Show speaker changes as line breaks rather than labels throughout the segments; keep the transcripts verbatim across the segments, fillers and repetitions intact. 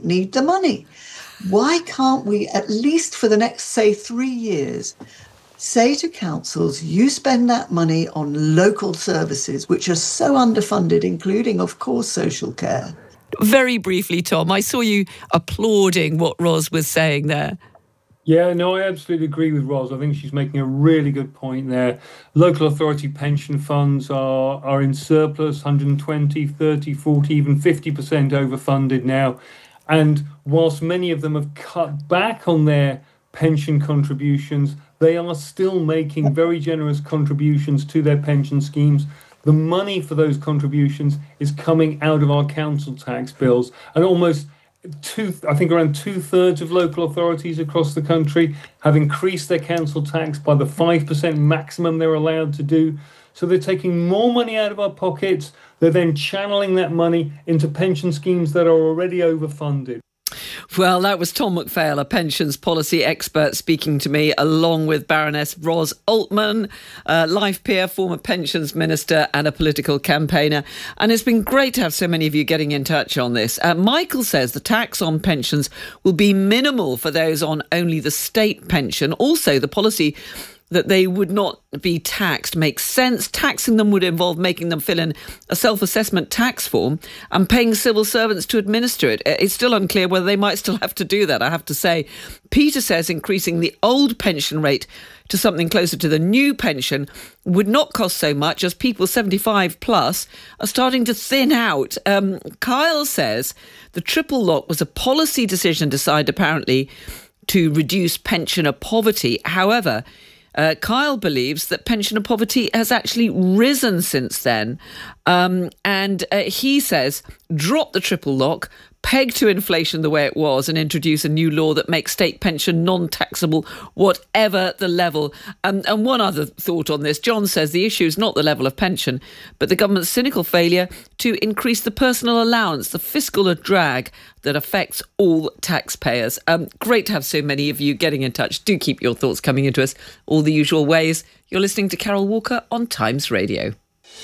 don't need the money. Why can't we, at least for the next, say, three years, say to councils, you spend that money on local services, which are so underfunded, including, of course, social care.
Very briefly, Tom, I saw you applauding what Ros was saying there.
Yeah, no, I absolutely agree with Ros. I think she's making a really good point there. Local authority pension funds are, are in surplus, one hundred twenty, thirty, forty, even fifty percent overfunded now. And whilst many of them have cut back on their pension contributions, they are still making very generous contributions to their pension schemes. The money for those contributions is coming out of our council tax bills, and almost two, I think around two thirds of local authorities across the country have increased their council tax by the five percent maximum they're allowed to do. So they're taking more money out of our pockets. They're then channeling that money into pension schemes that are already overfunded.
Well, that was Tom McPhail, a pensions policy expert, speaking to me, along with Baroness Ros Altman, uh, life peer, former pensions minister and a political campaigner. And it's been great to have so many of you getting in touch on this. Uh, Michael says the tax on pensions will be minimal for those on only the state pension. Also, the policy that they would not be taxed makes sense. Taxing them would involve making them fill in a self-assessment tax form and paying civil servants to administer it. It's still unclear whether they might still have to do that, I have to say. Peter says increasing the old pension rate to something closer to the new pension would not cost so much, as people seventy-five plus are starting to thin out. Um, Kyle says the triple lock was a policy decision decided apparently to reduce pensioner poverty. However, Uh, Kyle believes that pensioner poverty has actually risen since then. Um, and uh, he says, drop the triple lock, peg to inflation the way it was, and introduce a new law that makes state pension non-taxable, whatever the level. Um, and one other thought on this, John says the issue is not the level of pension, but the government's cynical failure to increase the personal allowance, the fiscal drag that affects all taxpayers. Um, great to have so many of you getting in touch. Do keep your thoughts coming into us all the usual ways. You're listening to Carol Walker on Times Radio.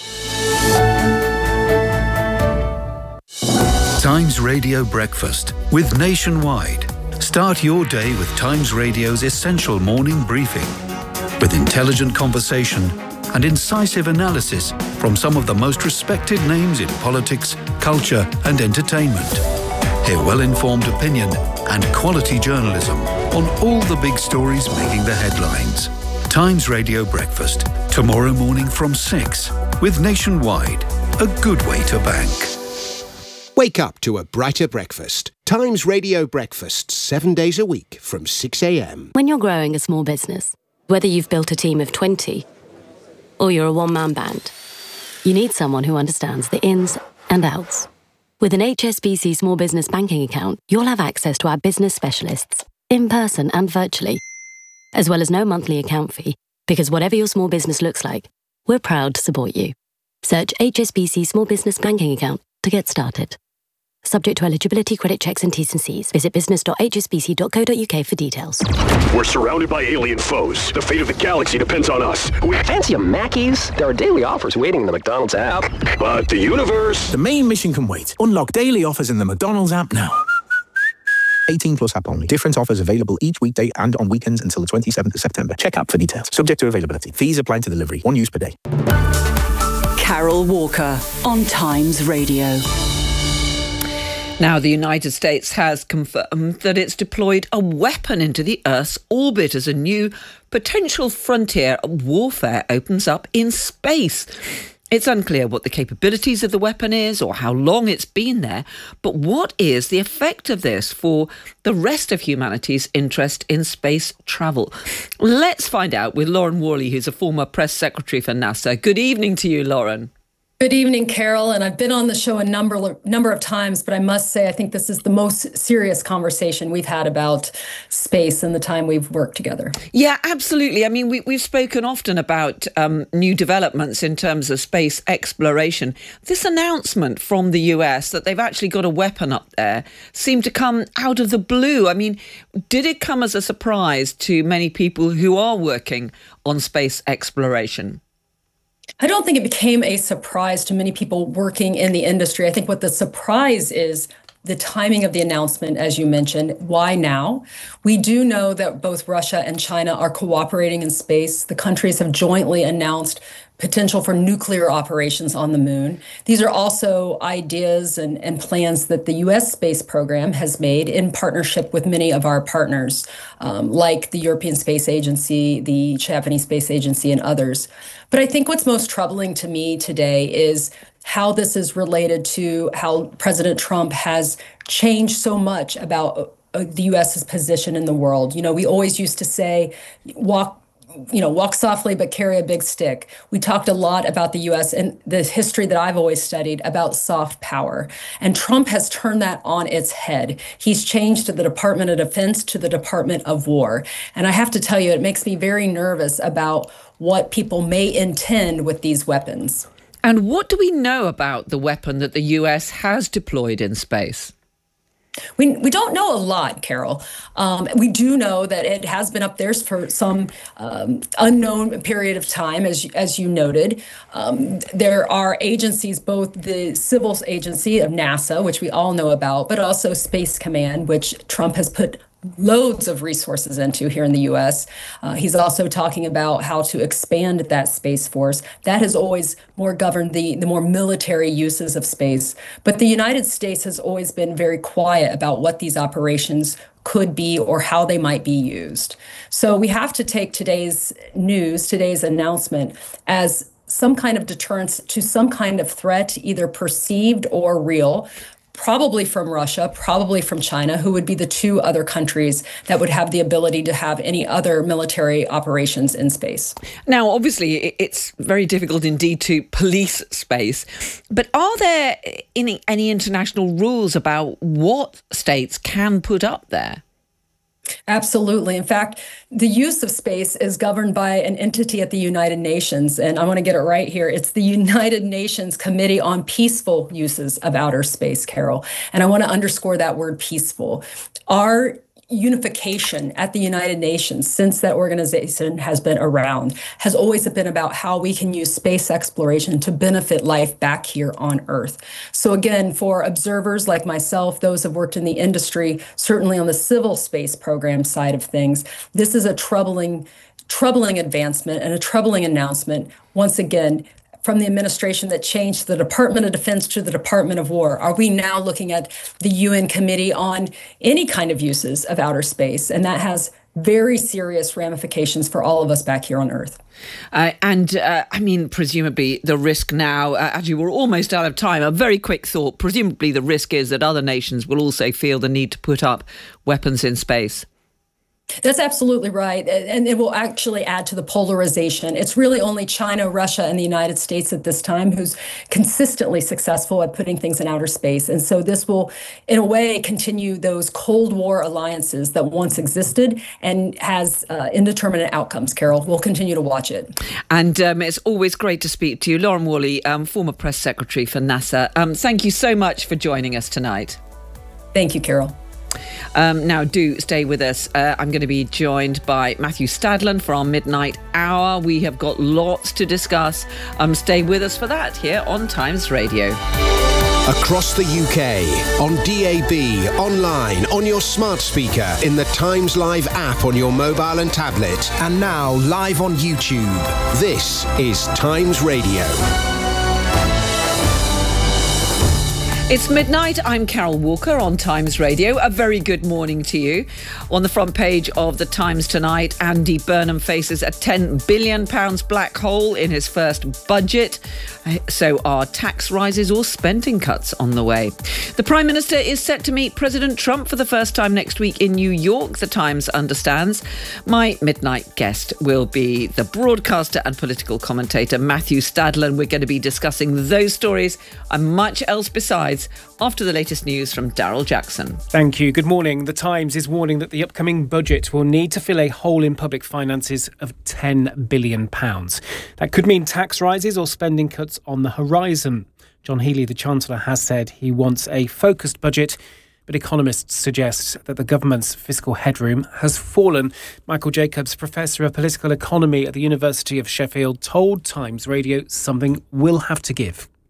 Times Radio Breakfast with Nationwide. Start your day with Times Radio's essential morning briefing, with intelligent conversation and incisive analysis from some of the most respected names in politics, culture and entertainment. Hear well-informed opinion and quality journalism on all the big stories making the headlines. Times Radio Breakfast, tomorrow morning from six, with Nationwide, a good way to bank.
Wake up to a brighter breakfast. Times Radio Breakfast, seven days a week from six a.m.
When you're growing a small business, whether you've built a team of twenty or you're a one-man band, you need someone who understands the ins and outs. With an H S B C Small Business Banking account, you'll have access to our business specialists, in person and virtually, as well as no monthly account fee, because whatever your small business looks like, we're proud to support you. Search H S B C Small Business Banking account to get started. Subject to eligibility, credit checks and T's and C's. Visit business dot h s b c dot co dot u k for details.
We're surrounded by alien foes. The fate of the galaxy depends on us. We
fancy a Mackey's? There are daily offers waiting in the McDonald's app.
But the universe...
The main mission can wait. Unlock daily offers in the McDonald's app now. eighteen plus app only. Different offers available each weekday and on weekends until the twenty-seventh of September. Check app for details. Subject to availability. Fees apply to delivery. One use per day.
Carol Walker on Times Radio.
Now, the United States has confirmed that it's deployed a weapon into the Earth's orbit as a new potential frontier of warfare opens up in space. It's unclear what the capabilities of the weapon is or how long it's been there, but what is the effect of this for the rest of humanity's interest in space travel? Let's find out with Lauren Worley, who's a former press secretary for NASA. Good evening to you, Lauren.
Good evening, Carol. And I've been on the show a number number of times, but I must say I think this is the most serious conversation we've had about space in the time we've worked together.
Yeah, absolutely. I mean, we, we've spoken often about um, new developments in terms of space exploration. This announcement from the U S that they've actually got a weapon up there seemed to come out of the blue. I mean, did it come as a surprise to many people who are working on space exploration?
I don't think it became a surprise to many people working in the industry. I think what the surprise is the timing of the announcement, as you mentioned, why now? We do know that both Russia and China are cooperating in space. The countries have jointly announced potential for nuclear operations on the moon. These are also ideas and, and plans that the U S space program has made in partnership with many of our partners, um, like the European Space Agency, the Japanese Space Agency, and others. But I think what's most troubling to me today is how this is related to how President Trump has changed so much about uh, the U S's position in the world. You know, we always used to say, walk you know, walk softly, but carry a big stick. We talked a lot about the U S and the history that I've always studied about soft power. And Trump has turned that on its head. He's changed the Department of Defense to the Department of War. And I have to tell you, it makes me very nervous about what people may intend with these weapons.
And what do we know about the weapon that the U S has deployed in space?
We we don't know a lot, Carol. Um, we do know that it has been up there for some um, unknown period of time, as as you noted. Um, there are agencies, both the civil agency of NASA, which we all know about, but also Space Command, which Trump has put loads of resources into here in the U S. Uh, he's also talking about how to expand that Space Force. That has always more governed the, the more military uses of space. But the United States has always been very quiet about what these operations could be or how they might be used. So we have to take today's news, today's announcement, as some kind of deterrence to some kind of threat, either perceived or real, probably from Russia, probably from China, who would be the two other countries that would have the ability to have any other military operations in space.
Now, obviously, it's very difficult indeed to police space, but are there any, any international rules about what states can put up there?
Absolutely. In fact, the use of space is governed by an entity at the United Nations. And I want to get it right here. It's the United Nations Committee on Peaceful Uses of Outer Space, Carol. And I want to underscore that word peaceful. Our unification at the United Nations, since that organization has been around, has always been about how we can use space exploration to benefit life back here on Earth. So again, for observers like myself, those who have worked in the industry, certainly on the civil space program side of things, this is a troubling, troubling advancement and a troubling announcement. Once again, from the administration that changed the Department of Defense to the Department of War? Are we now looking at the U N Committee on any kind of uses of outer space? And that has very serious ramifications for all of us back here on Earth.
Uh, and, uh, I mean, presumably the risk now, uh, as you were almost out of time, a very quick thought, presumably the risk is that other nations will also feel the need to put up weapons in space.
That's absolutely right. And it will actually add to the polarization. It's really only China, Russia, and the United States at this time who's consistently successful at putting things in outer space. And so this will, in a way, continue those Cold War alliances that once existed and has uh, indeterminate outcomes, Carol. We'll continue to watch it.
And um, it's always great to speak to you. Lauren Worley, um, former press secretary for NASA. Um, thank you so much for joining us tonight.
Thank you, Carol.
Um, now, do stay with us. Uh, I'm going to be joined by Matthew Stadlen for our midnight hour. We have got lots to discuss. Um, stay with us for that here on Times Radio.
Across the U K, on D A B, online, on your smart speaker, in the Times Live app on your mobile and tablet, and now live on YouTube. This is Times Radio.
It's midnight. I'm Carol Walker on Times Radio. A very good morning to you. On the front page of the Times tonight, Andy Burnham faces a ten billion pounds black hole in his first budget. So are tax rises or spending cuts on the way? The Prime Minister is set to meet President Trump for the first time next week in New York, the Times understands. My midnight guest will be the broadcaster and political commentator Matthew Stadlen. We're going to be discussing those stories and much else besides after the latest news from Daryl Jackson.
Thank you. Good morning. The Times is warning that the upcoming budget will need to fill a hole in public finances of ten billion pounds. That could mean tax rises or spending cuts on the horizon. John Healey, the Chancellor, has said he wants a focused budget, but economists suggest that the government's fiscal headroom has fallen. Michael Jacobs, Professor of Political Economy at the University of Sheffield, told Times Radio something will have to give.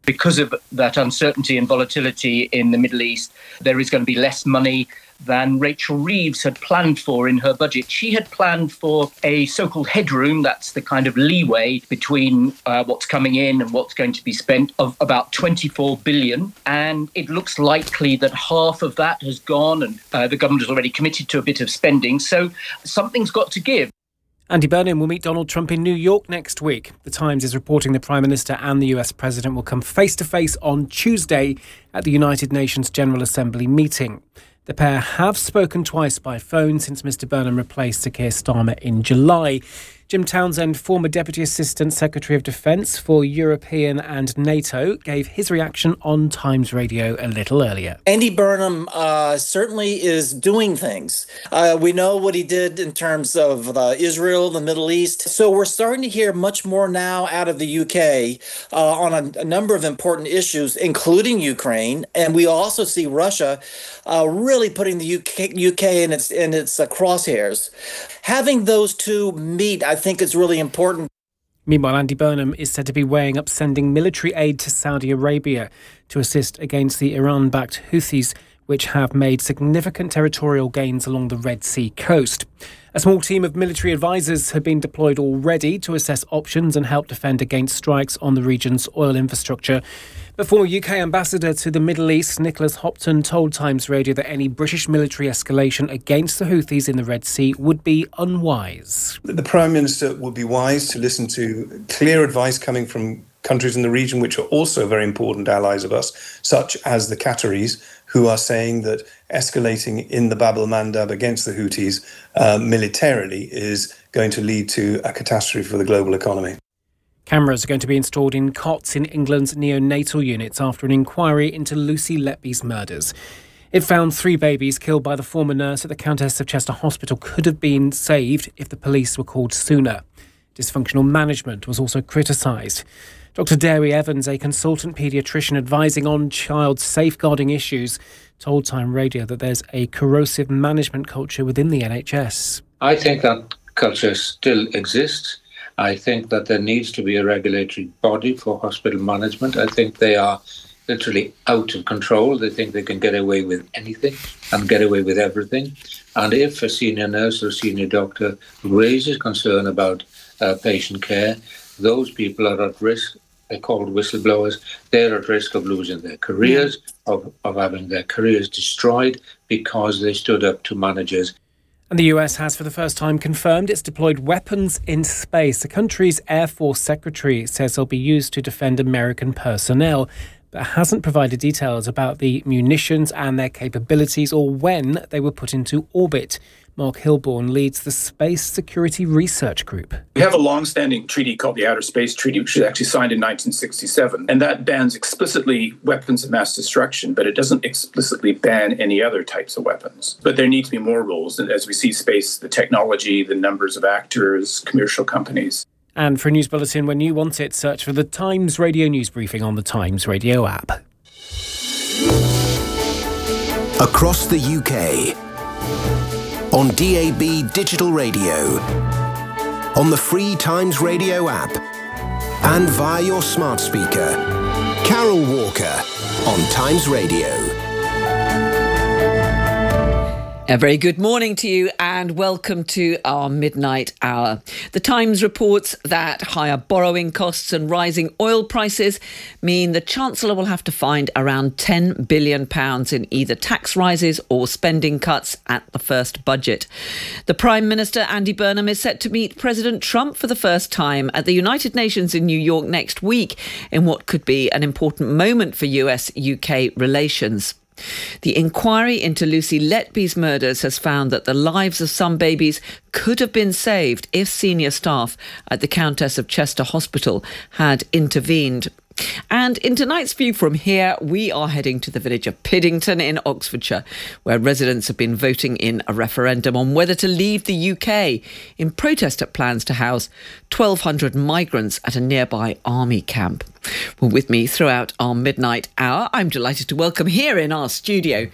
Because of that uncertainty and volatility in the Middle East, there is going to be less money than Rachel Reeves had planned for in her budget. She had planned for a so-called headroom, that's the kind of leeway between uh, what's coming in and what's going to be spent, of about twenty-four billion. And it looks likely that half of that has gone, and uh, the government has already committed to a bit of spending. So something's got to give.
Andy Burnham will meet Donald Trump in New York next week. The Times is reporting the Prime Minister and the U S President will come face-to-face on Tuesday at the United Nations General Assembly meeting. The pair have spoken twice by phone since Mr Burnham replaced Sir Keir Starmer in July. Jim Townsend, former Deputy Assistant Secretary of Defence for European and NATO, gave his reaction on Times Radio a little earlier.
Andy Burnham uh, certainly is doing things. Uh, we know what he did in terms of uh, Israel, the Middle East. So we're starting to hear much more now out of the U K uh, on a, a number of important issues, including Ukraine. And we also see Russia uh, really putting the U K, U K in its, in its uh, crosshairs. Having those two meet, I think, is really important.
Meanwhile, Andy Burnham is said to be weighing up sending military aid to Saudi Arabia to assist against the Iran-backed Houthis, which have made significant territorial gains along the Red Sea coast. A small team of military advisors have been deployed already to assess options and help defend against strikes on the region's oil infrastructure. But former U K ambassador to the Middle East, Nicholas Hopton, told Times Radio that any British military escalation against the Houthis in the Red Sea would be unwise.
The Prime Minister would be wise to listen to clear advice coming from countries in the region which are also very important allies of us, such as the Qataris, who are saying that escalating in the Bab el-Mandab against the Houthis uh, militarily is going to lead to a catastrophe for the global economy.
Cameras are going to be installed in cots in England's neonatal units after an inquiry into Lucy Letby's murders. It found three babies killed by the former nurse at the Countess of Chester Hospital could have been saved if the police were called sooner. Dysfunctional management was also criticised. Doctor Derry Evans, a consultant paediatrician advising on child safeguarding issues, told Time Radio that there's a corrosive management culture within the N H S.
I think that culture still exists. I think that there needs to be a regulatory body for hospital management. I think they are literally out of control. They think they can get away with anything and get away with everything. And if a senior nurse or senior doctor raises concern about uh, patient care, those people are at risk. They're called whistleblowers. They're at risk of losing their careers, yeah. of, of having their careers destroyed because they stood up to managers.
And the U S has for the first time confirmed it's deployed weapons in space. The country's Air Force Secretary says they'll be used to defend American personnel, but hasn't provided details about the munitions and their capabilities or when they were put into orbit. Mark Hilborn leads the Space Security Research Group.
We have a long-standing treaty called the Outer Space Treaty, which was actually signed in nineteen sixty-seven, and that bans explicitly weapons of mass destruction, but it doesn't explicitly ban any other types of weapons. But there need to be more rules, and as we see space, the technology, the numbers of actors, commercial companies.
And for a news bulletin when you want it, search for the Times Radio News Briefing on the Times Radio app.
Across the U K, on D A B digital radio, on the free Times Radio app, and via your smart speaker. Carol Walker on Times Radio.
A very good morning to you and welcome to our midnight hour. The Times reports that higher borrowing costs and rising oil prices mean the Chancellor will have to find around ten billion pounds in either tax rises or spending cuts at the first budget. The Prime Minister, Andy Burnham, is set to meet President Trump for the first time at the United Nations in New York next week in what could be an important moment for U S U K relations. The inquiry into Lucy Letby's murders has found that the lives of some babies could have been saved if senior staff at the Countess of Chester Hospital had intervened. And in tonight's View from Here, we are heading to the village of Piddington in Oxfordshire, where residents have been voting in a referendum on whether to leave the U K in protest at plans to house twelve hundred migrants at a nearby army camp. Well, with me throughout our midnight hour, I'm delighted to welcome here in our studio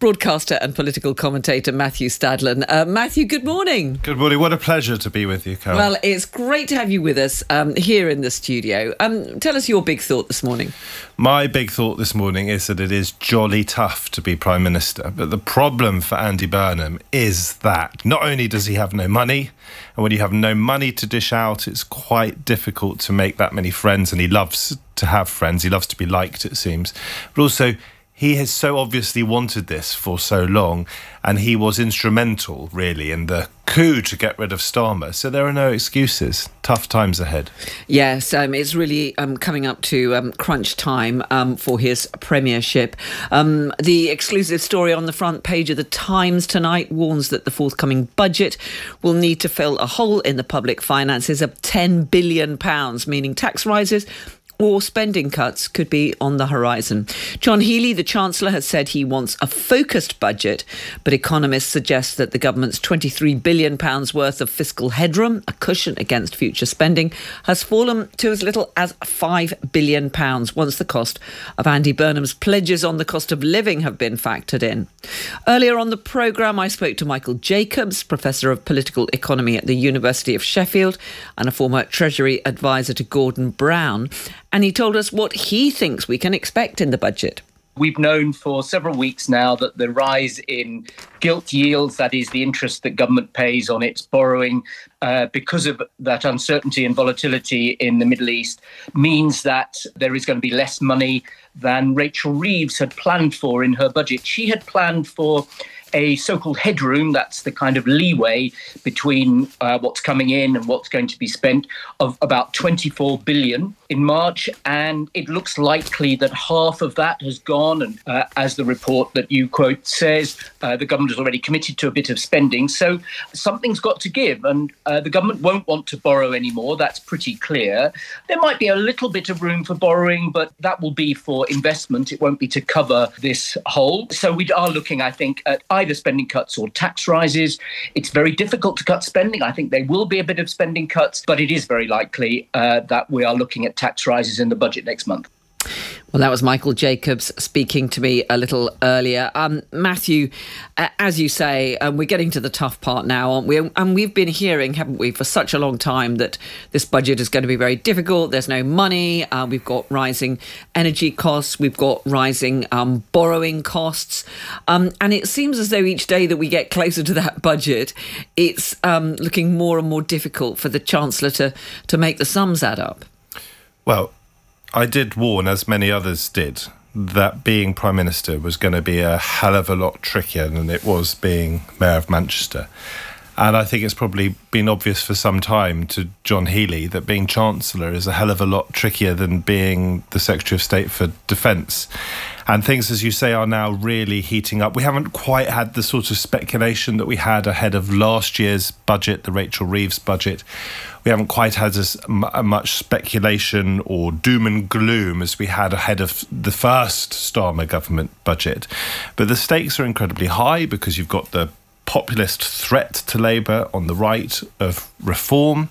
broadcaster and political commentator Matthew Stadlen. Uh, Matthew, good morning.
Good morning. What a pleasure to be with you, Carol.
Well, it's great to have you with us um, here in the studio. Um, tell us your big thought this morning.
My big thought this morning is that it is jolly tough to be Prime Minister. But the problem for Andy Burnham is that not only does he have no money, and when you have no money to dish out, it's quite difficult to make that many friends. And he loves to have friends. He loves to be liked, it seems. But also, he has so obviously wanted this for so long, and he was instrumental, really, in the coup to get rid of Starmer. So there are no excuses. Tough times ahead.
Yes, um, it's really um, coming up to um, crunch time um, for his premiership. Um, the exclusive story on the front page of The Times tonight warns that the forthcoming budget will need to fill a hole in the public finances of ten billion pounds, meaning tax rises or spending cuts could be on the horizon. John Healey, the Chancellor, has said he wants a focused budget, but economists suggest that the government's twenty-three billion pounds worth of fiscal headroom, a cushion against future spending, has fallen to as little as five billion pounds once the cost of Andy Burnham's pledges on the cost of living have been factored in. Earlier on the programme, I spoke to Michael Jacobs, Professor of Political Economy at the University of Sheffield and a former Treasury advisor to Gordon Brown. And he told us what he thinks we can expect in the budget.
We've known for several weeks now that the rise in gilt yields, that is the interest that government pays on its borrowing, uh, because of that uncertainty and volatility in the Middle East, means that there is going to be less money than Rachel Reeves had planned for in her budget. She had planned for a so-called headroom, that's the kind of leeway between uh, what's coming in and what's going to be spent, of about twenty-four billion in March. And it looks likely that half of that has gone. And uh, as the report that you quote says, uh, the government has already committed to a bit of spending. So something's got to give. And uh, the government won't want to borrow anymore. That's pretty clear. There might be a little bit of room for borrowing, but that will be for investment. It won't be to cover this hole. So we are looking, I think, at either spending cuts or tax rises. It's very difficult to cut spending. I think there will be a bit of spending cuts, but it is very likely uh, that we are looking at tax rises in the budget next month.
Well, that was Michael Jacobs speaking to me a little earlier. Um, Matthew, uh, as you say, um, we're getting to the tough part now, aren't we? And we've been hearing, haven't we, for such a long time that this budget is going to be very difficult. There's no money. Uh, we've got rising energy costs. We've got rising um, borrowing costs. Um, and it seems as though each day that we get closer to that budget, it's um, looking more and more difficult for the Chancellor to, to make the sums add up.
Well, I did warn, as many others did, that being Prime Minister was going to be a hell of a lot trickier than it was being Mayor of Manchester. And I think it's probably been obvious for some time to John Healey that being Chancellor is a hell of a lot trickier than being the Secretary of State for Defence. And things, as you say, are now really heating up. We haven't quite had the sort of speculation that we had ahead of last year's budget, the Rachel Reeves budget. We haven't quite had as much speculation or doom and gloom as we had ahead of the first Starmer government budget. But the stakes are incredibly high because you've got the populist threat to Labour on the right of reform.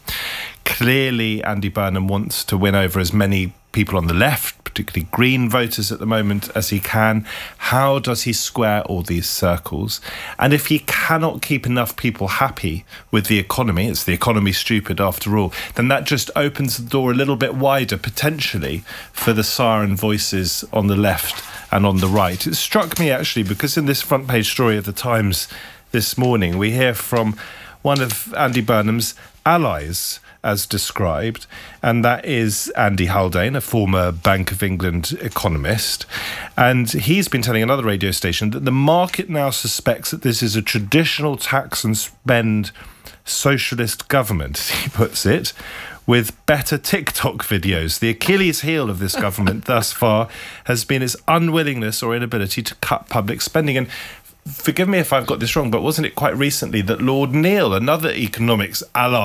Clearly, Andy Burnham wants to win over as many people on the left, particularly Green voters at the moment, as he can. How does he square all these circles? And if he cannot keep enough people happy with the economy, it's the economy stupid after all, then that just opens the door a little bit wider, potentially, for the siren voices on the left and on the right. It struck me, actually, because in this front page story of The Times this morning, we hear from one of Andy Burnham's allies, as described, and that is Andy Haldane, a former Bank of England economist. And he's been telling another radio station that the market now suspects that this is a traditional tax and spend socialist government, he puts it, with better TikTok videos. The Achilles heel of this government thus far has been its unwillingness or inability to cut public spending. And forgive me if I've got this wrong, but wasn't it quite recently that Lord Neil, another economics ally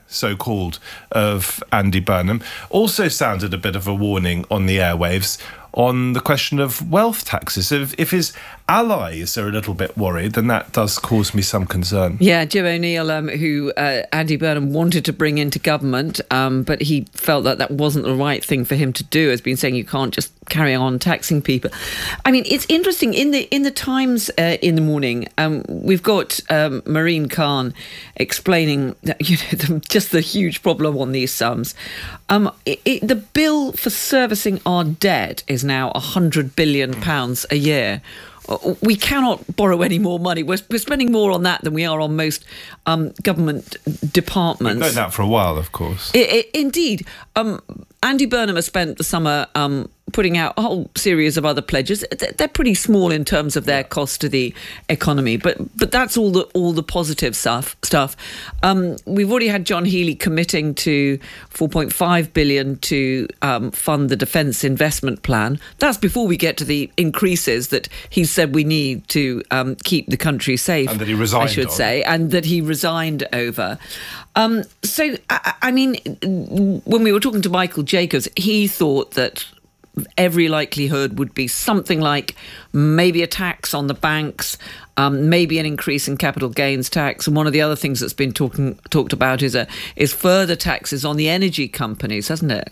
so-called, of Andy Burnham also sounded a bit of a warning on the airwaves on the question of wealth taxes. If, if his allies are a little bit worried, then that does cause me some concern.
Yeah, Jim O'Neill, um, who uh, Andy Burnham wanted to bring into government, um, but he felt that that wasn't the right thing for him to do, has been saying you can't just carry on taxing people. I mean, it's interesting, in the in the Times uh, in the morning, um, we've got um, Marine Khan explaining that, you know, the, just the huge problem on these sums. Um, it, it, the bill for servicing our debt is now one hundred billion pounds a year. We cannot borrow any more money. We're, we're spending more on that than we are on most um, government departments.
We've known that for a while, of course.
It, it, indeed. Um, Andy Burnham has spent the summer um, putting out a whole series of other pledges. They're pretty small in terms of their cost to the economy, but but that's all the all the positive stuff. Stuff. Um, we've already had John Healey committing to four point five billion dollars to um, fund the Defence Investment Plan. That's before we get to the increases that he said we need to um, keep the country safe.
And that he resigned
I should
on.
say, and that he resigned over. Um, so, I, I mean, when we were talking to Michael Jacobs, he thought that every likelihood would be something like maybe a tax on the banks, um, maybe an increase in capital gains tax. And one of the other things that's been talking, talked about is, a, is further taxes on the energy companies, hasn't it?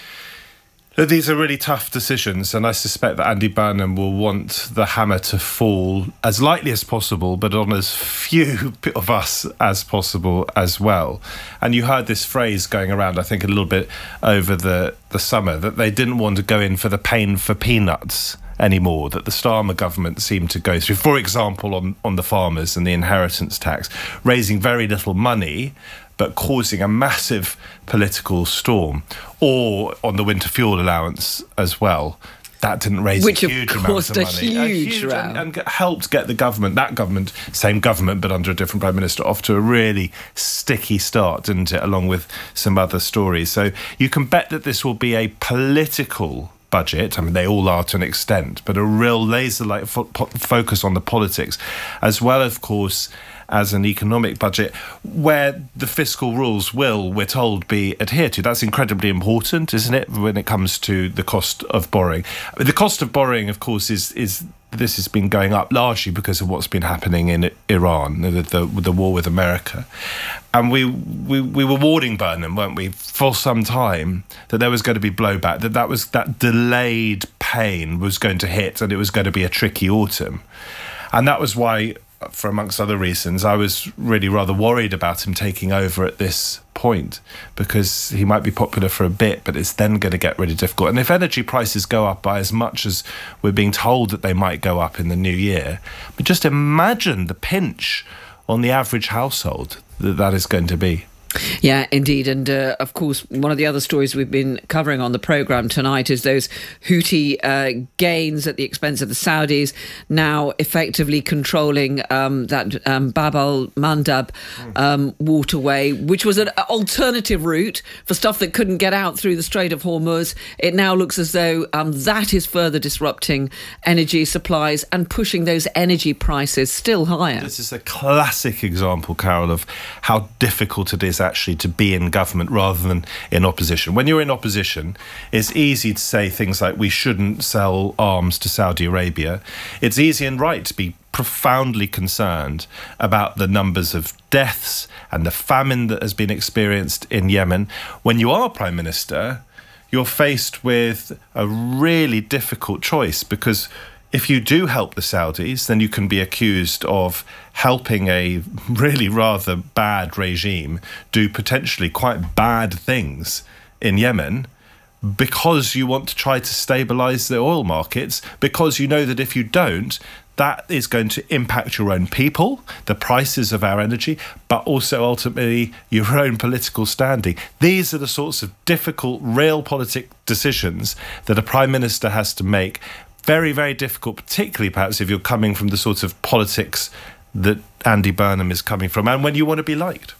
These are really tough decisions, and I suspect that Andy Burnham will want the hammer to fall as lightly as possible, but on as few of us as possible as well. And you heard this phrase going around, I think, a little bit over the, the summer, that they didn't want to go in for the pain for peanuts anymore, that the Starmer government seemed to go through, for example, on, on the farmers and the inheritance tax, raising very little money, but causing a massive political storm, or on the winter fuel allowance as well. That didn't raise
Which
a huge amount of
money.
money.
Which caused a huge row.
And, and helped get the government, that government, same government, but under a different Prime Minister, off to a really sticky start, didn't it, along with some other stories. So you can bet that this will be a political budget. I mean, they all are to an extent, but a real laser-like fo- focus on the politics, as well, of course, as an economic budget where the fiscal rules will, we're told, be adhered to. That's incredibly important, isn't it, when it comes to the cost of borrowing. I mean, the cost of borrowing, of course, is is this has been going up largely because of what's been happening in Iran, the, the, the war with America. And we, we we were warning Burnham, weren't we, for some time, that there was going to be blowback, that that was that delayed pain was going to hit, and it was going to be a tricky autumn. And that was why, for amongst other reasons, I was really rather worried about him taking over at this point, because he might be popular for a bit, but it's then going to get really difficult. And if energy prices go up by as much as we're being told that they might go up in the new year, but just imagine the pinch on the average household that that is going to be.
Yeah, indeed. And uh, of course, one of the other stories we've been covering on the programme tonight is those Houthi uh, gains at the expense of the Saudis, now effectively controlling um, that um, Bab al-Mandab um, waterway, which was an alternative route for stuff that couldn't get out through the Strait of Hormuz. It now looks as though um, that is further disrupting energy supplies and pushing those energy prices still higher.
This is a classic example, Carol, of how difficult it is actually to be in government rather than in opposition. When you're in opposition, it's easy to say things like we shouldn't sell arms to Saudi Arabia. It's easy and right to be profoundly concerned about the numbers of deaths and the famine that has been experienced in Yemen. When you are Prime Minister, you're faced with a really difficult choice, because if you do help the Saudis, then you can be accused of helping a really rather bad regime do potentially quite bad things in Yemen, because you want to try to stabilise the oil markets, because you know that if you don't, that is going to impact your own people, the prices of our energy, but also ultimately your own political standing. These are the sorts of difficult, realpolitik decisions that a Prime Minister has to make. Very, very difficult, particularly perhaps if you're coming from the sort of politics that Andy Burnham is coming from, and when you want to be liked.
Yeah.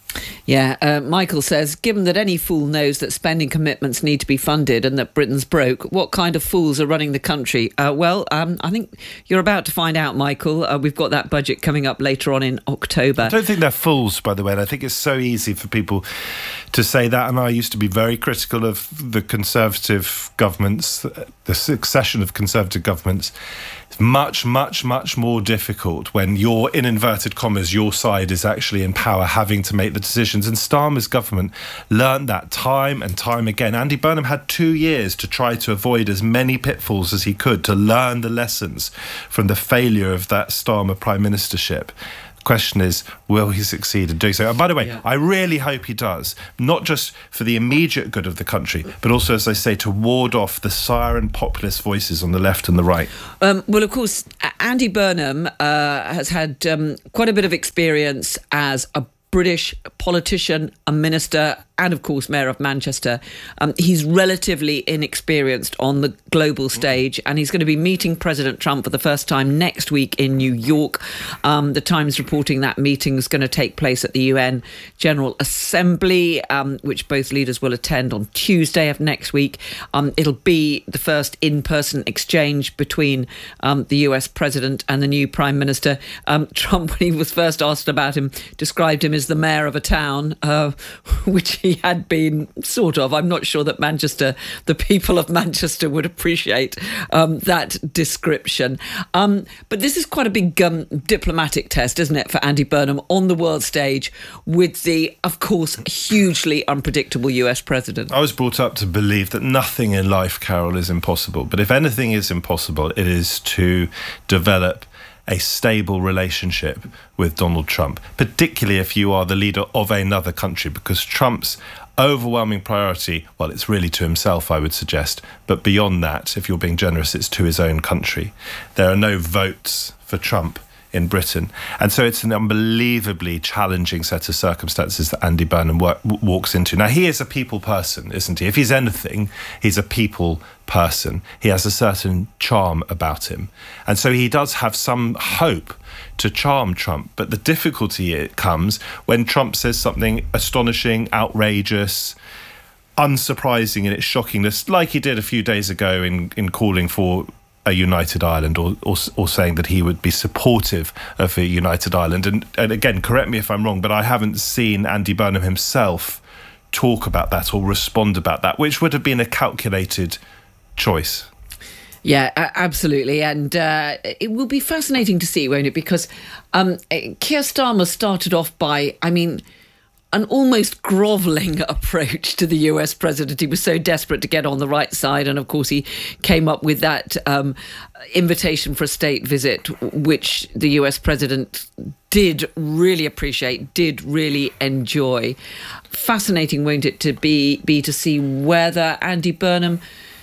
Yeah, uh, Michael says, given that any fool knows that spending commitments need to be funded and that Britain's broke, what kind of fools are running the country? Uh, well, um, I think you're about to find out, Michael. Uh, we've got that budget coming up later on in October.
I don't think they're fools, by the way, and I think it's so easy for people to say that, and I used to be very critical of the Conservative governments, the succession of Conservative governments. It's much, much, much more difficult when you're, in inverted commas, your side is actually in power, having to make the decisions. And Starmer's government learned that time and time again. Andy Burnham had two years to try to avoid as many pitfalls as he could, to learn the lessons from the failure of that Starmer prime ministership. Question is, will he succeed in doing so? And by the way, yeah. I really hope he does, not just for the immediate good of the country, but also, as I say, to ward off the siren populist voices on the left and the right.
Um, well, of course, Andy Burnham uh, has had um, quite a bit of experience as a British politician, a minister, and of course Mayor of Manchester. Um, he's relatively inexperienced on the global stage, and he's going to be meeting President Trump for the first time next week in New York. Um, the Times reporting that meeting is going to take place at the U N General Assembly, um, which both leaders will attend on Tuesday of next week. Um, it'll be the first in-person exchange between um, the U S President and the new Prime Minister. Um, Trump, when he was first asked about him, described him as the mayor of a town, uh, which he had been sort of. I'm not sure that Manchester, the people of Manchester would appreciate um, that description. Um, but this is quite a big um, diplomatic test, isn't it, for Andy Burnham on the world stage with the, of course, hugely unpredictable U S president.
I was brought up to believe that nothing in life, Carol, is impossible. But if anything is impossible, it is to develop a stable relationship with Donald Trump, particularly if you are the leader of another country, because Trump's overwhelming priority, well, it's really to himself, I would suggest, but beyond that, if you're being generous, it's to his own country. There are no votes for Trump in Britain. And so it's an unbelievably challenging set of circumstances that Andy Burnham w- walks into. Now, he is a people person, isn't he? If he's anything, he's a people person. He has a certain charm about him. And so he does have some hope to charm Trump. But the difficulty it comes when Trump says something astonishing, outrageous, unsurprising in its shockingness, like he did a few days ago in, in calling for a united Ireland, or, or or saying that he would be supportive of a united Ireland. And, and again, correct me if I'm wrong, but I haven't seen Andy Burnham himself talk about that or respond about that, which would have been a calculated choice.
Yeah, absolutely. And uh, it will be fascinating to see, won't it? Because um, Keir Starmer started off by, I mean, an almost grovelling approach to the U S president. He was so desperate to get on the right side. And of course, he came up with that um, invitation for a state visit, which the U S president did really appreciate, did really enjoy. Fascinating, won't it, to be, be to see whether Andy Burnham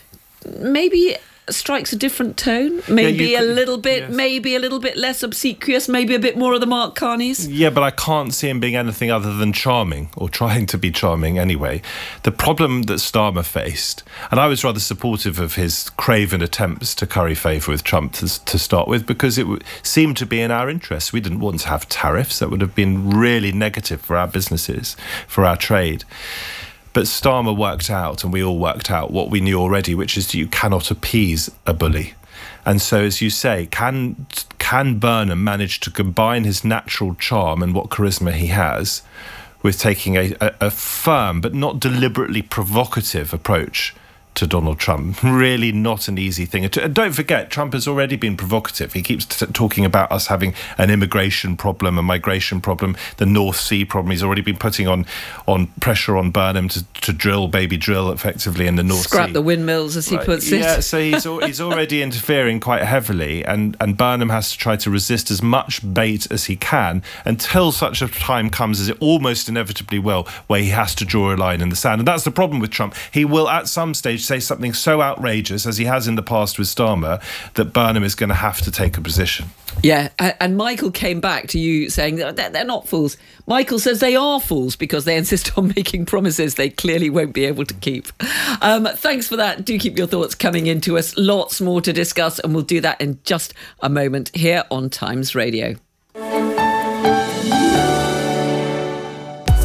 maybe strikes a different tone, maybe yeah, could, a little bit, yes. maybe a little bit less obsequious, maybe a bit more of the Mark Carneys.
Yeah, but I can't see him being anything other than charming, or trying to be charming anyway. The problem that Starmer faced, and I was rather supportive of his craven attempts to curry favour with Trump to, to start with, because it w- seemed to be in our interests. We didn't want to have tariffs. That would have been really negative for our businesses, for our trade. But Starmer worked out, and we all worked out, what we knew already, which is that you cannot appease a bully. And so, as you say, can can Burnham manage to combine his natural charm and what charisma he has with taking a, a, a firm but not deliberately provocative approach to Donald Trump? Really not an easy thing. And don't forget, Trump has already been provocative. He keeps t- talking about us having an immigration problem, a migration problem, the North Sea problem. He's already been putting on on pressure on Burnham to, to drill, baby drill, effectively in the North
Scrap
Sea.
Scrap the windmills, as he
right.
puts it.
Yeah, so he's al- he's already interfering quite heavily, and, and Burnham has to try to resist as much bait as he can until such a time comes, as it almost inevitably will, where he has to draw a line in the sand. And that's the problem with Trump. He will, at some stage, say something so outrageous, as he has in the past with Starmer, that Burnham is going to have to take a position.
Yeah, and Michael came back to you saying that they're not fools. Michael says they are fools because they insist on making promises they clearly won't be able to keep. Um, thanks for that. Do keep your thoughts coming into us. Lots more to discuss, and we'll do that in just a moment here on Times Radio.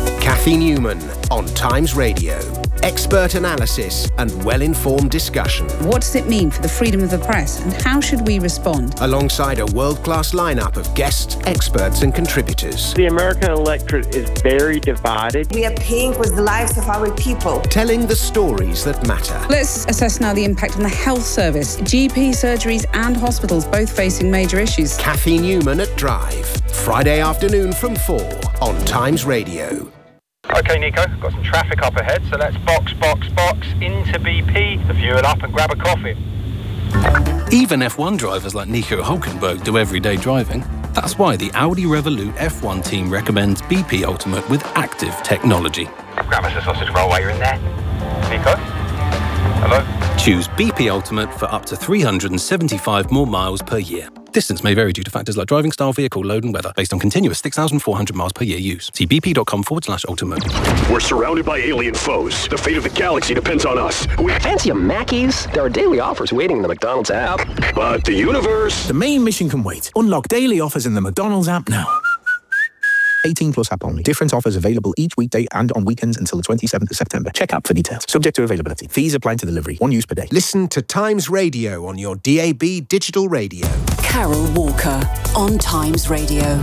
Kathy Newman on Times Radio. Expert analysis and well-informed discussion.
What does it mean for the freedom of the press and how should we respond?
Alongside a world-class lineup of guests, experts and contributors.
The American electorate is very divided.
We are paying with the lives of our people.
Telling the stories that matter.
Let's assess now the impact on the health service. G P surgeries and hospitals both facing major issues.
Kathy Newman at Drive. Friday afternoon from four on Times Radio.
OK, Nico, got some traffic up ahead, so let's box, box, box into B P to fuel up and grab a coffee.
Even F one drivers like Nico Hülkenberg do everyday driving. That's why the Audi Revolut F one team recommends B P Ultimate with active technology.
Grab us a sausage roll while you're in there. Nico? Hello?
Choose B P Ultimate for up to three hundred seventy-five more miles per year. Distance may vary due to factors like driving style, vehicle load and weather, based on continuous six thousand four hundred miles per year use. See bp.com forward slash ultimate.
We're surrounded by alien foes. The fate of the galaxy depends on us. We
fancy a Mackey's? There are daily offers waiting in the McDonald's app.
But the universe...
The main mission can wait. Unlock daily offers in the McDonald's app now. eighteen plus app only. Different offers available each weekday and on weekends until the twenty-seventh of September. Check app for details. Subject to availability. Fees apply to delivery. One use per day.
Listen to Times Radio on your D A B digital radio.
Carol Walker on Times Radio.